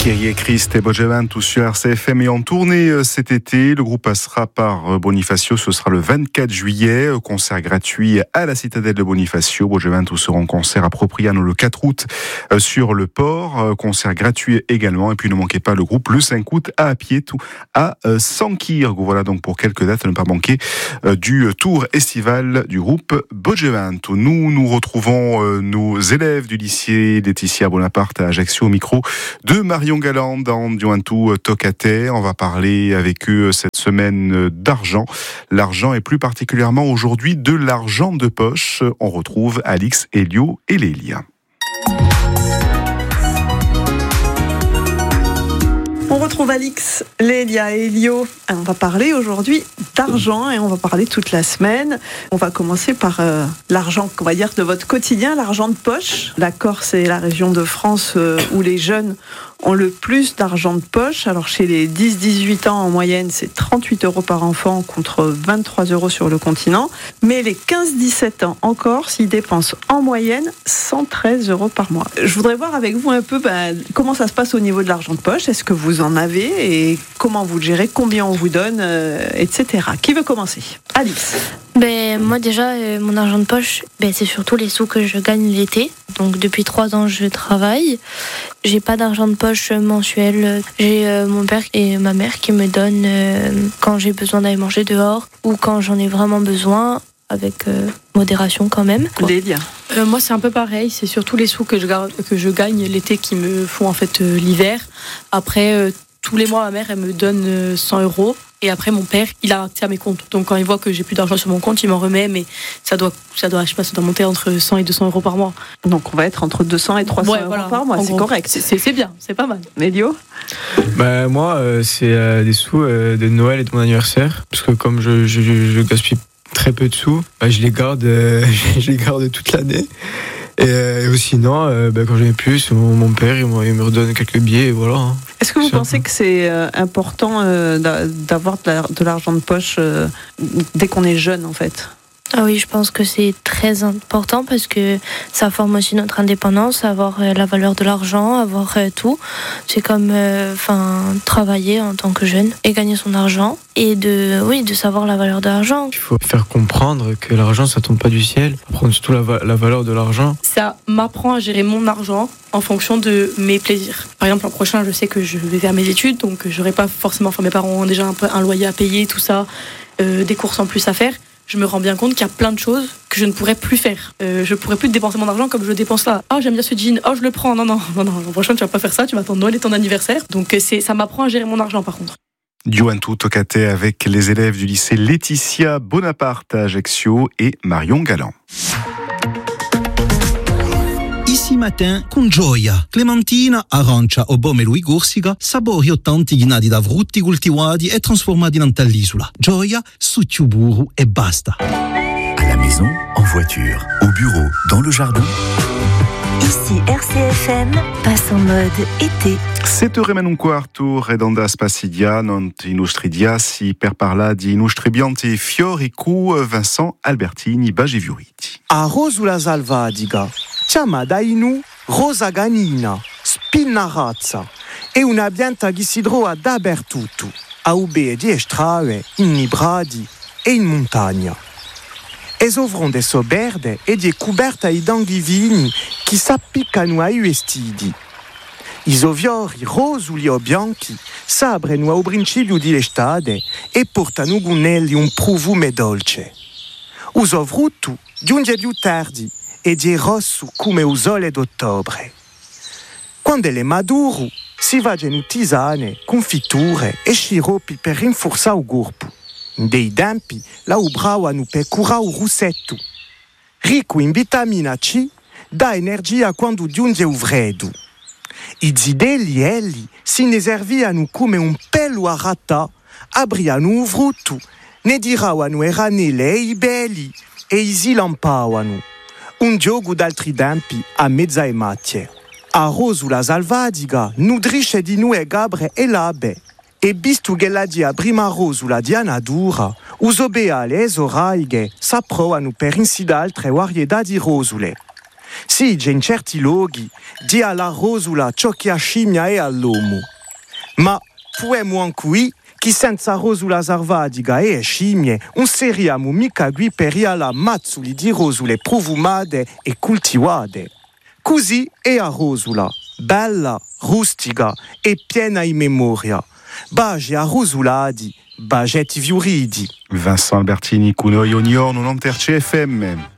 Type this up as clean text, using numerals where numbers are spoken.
Kyrie Christ et Bogeventus sur RCFM est en tournée cet été. Le groupe passera par Bonifacio, ce sera le 24 juillet. Concert gratuit à la citadelle de Bonifacio. Bogeventus sera en concert à Propriano le 4 août sur le port. Concert gratuit également. Et puis ne manquez pas le groupe le 5 août à Apieto à Sankirk. Voilà donc pour quelques dates à ne pas manquer du tour estival du groupe Bogeventus. Nous retrouvons nos élèves du lycée Laetitia Bonaparte à Ajaccio au micro de Marion Galland dans Juventus Tocate. On va parler avec eux cette semaine d'argent. L'argent et plus particulièrement aujourd'hui de l'argent de poche. On retrouve Alix, Elio et Lélia. On retrouve Alix, Lélia et Elio. On va parler aujourd'hui d'argent et on va parler toute la semaine. On va commencer par l'argent, on va dire, de votre quotidien, l'argent de poche. La Corse est la région de France où les jeunes ont le plus d'argent de poche. Alors chez les 10-18 ans en moyenne, c'est 38 € par enfant contre 23 € sur le continent. Mais les 15-17 ans en Corse, ils dépensent en moyenne 113 € par mois. Je voudrais voir avec vous un peu comment ça se passe au niveau de l'argent de poche. Est-ce que vous en avez et comment vous le gérez, combien on vous donne, etc. Qui veut commencer ? Alix. Moi déjà, mon argent de poche, c'est surtout les sous que je gagne l'été. Donc depuis 3 ans, je travaille. J'ai pas d'argent de poche mensuel. J'ai mon père et ma mère qui me donnent quand j'ai besoin d'aller manger dehors ou quand j'en ai vraiment besoin, avec modération quand même. Lélia. Moi c'est un peu pareil, c'est surtout les sous que je gagne l'été qui me font en fait l'hiver. Après tous les mois ma mère elle me donne 100 € et après mon père il a accès à mes comptes. Donc quand il voit que j'ai plus d'argent sur mon compte, il m'en remet, mais ça doit monter entre 100 et 200 € par mois. Donc on va être entre 200 et 300 € par mois, c'est correct. C'est bien, c'est pas mal. Elio. Moi c'est des sous de Noël et de mon anniversaire, parce que comme je gaspille très peu de sous, je les garde toute l'année. Et sinon, quand j'en ai plus, mon père il me redonne quelques billets et voilà. Est-ce que vous pensez que c'est important d'avoir de l'argent de poche dès qu'on est jeune en fait ? Ah oui, je pense que c'est très important parce que ça forme aussi notre indépendance, avoir la valeur de l'argent, avoir tout. C'est comme travailler en tant que jeune et gagner son argent et de savoir la valeur de l'argent. Il faut faire comprendre que l'argent ça tombe pas du ciel, apprendre surtout la valeur de l'argent. Ça m'apprend à gérer mon argent en fonction de mes plaisirs. Par exemple, l'an prochain, je sais que je vais faire mes études, donc j'aurai pas forcément, mes parents ont déjà un loyer à payer, tout ça, des courses en plus à faire. Je me rends bien compte qu'il y a plein de choses que je ne pourrais plus faire. Je pourrais plus dépenser mon argent comme je le dépense là. Oh, j'aime bien ce jean. Oh, je le prends. Non. L'an prochain, tu vas pas faire ça. Tu vas attendre Noël et ton anniversaire. Donc, ça m'apprend à gérer mon argent, par contre. Juventus Tocate avec les élèves du lycée Laetitia Bonaparte à Ajaccio et Marion Galland. Ici matin con gioia, clementina, arancia o pomelo e corsica, sapori ottanti ghinati da frutti coltivati e trasformati in all'isola. Gioia, succio burro e basta. À la maison, en voiture, au bureau, dans le jardin. Ici RCFM passe en mode été. 7:15, redonda spasidia, non i nostri diassi per parlare di nostri bianti fiori cu Vincent Albertini Bageviuriti. A Rosula Salvadiga, chiama da inu rosa ganina, spinnarazza e una pianta che si trova dappertutto, a ube di strade, in bradi e in montagna. E sovrano de soberde e di coberta i danghi vini che s'appiccano ai vestiti. I soviori rosuli o bianchi s'aprono al principio di estate e portano con elli un profumo dolce. Uso frutto giunge più tardi e di rosso come il sole d'ottobre. Quando è maduro si facciano tisane, confitture e sciroppi per rinforzare il corpo. Dei tempi la ubravano per curare il rossetto. Ricco in vitamina C, dà energia quando giunge il freddo. I zidelli elli si ne servivano come un pelo a rata, apriano un frutto, ne tiravano i ranelle e i belli e si lampavano. Un gioco d'altri tempi a mezza e macchie. A Rosula Salvadiga nutrisce di noi gabre e labe. E visto che la dia prima Rosula Diana dura, uso beale e soraighe s'approvano per insidare altre varietà di rosule. Sì, in certi luoghi, di alla rosula ciò che a scimmia è all'uomo. Ma puemo anche che senza rosula sarvadiga e scimmie, non seriamo mica qui per la mazzuli di rosule profumate e coltivate. Così è a rosula, bella, rustica e piena di memoria. Bagie a rosuladi, bagetti viuridi. Vincent Albertini, Cunoio Nior, 90 CFM.